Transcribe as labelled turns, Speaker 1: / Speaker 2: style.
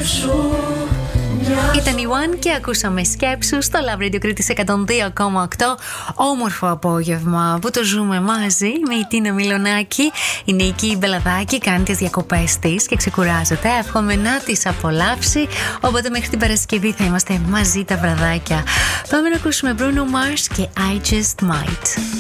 Speaker 1: Ήταν η One και ακούσαμε σκέψου στο Love Radio Κρήτης 102,8. Όμορφο απόγευμα που το ζούμε μαζί με η Τίνα Μιλονάκη. Η Νίκη Μπελαδάκη κάνει τις διακοπές της και ξεκουράζεται. Εύχομαι να τις απολαύσει. Οπότε μέχρι την Παρασκευή θα είμαστε μαζί τα βραδάκια. Πάμε να ακούσουμε Bruno Mars και I Just Might.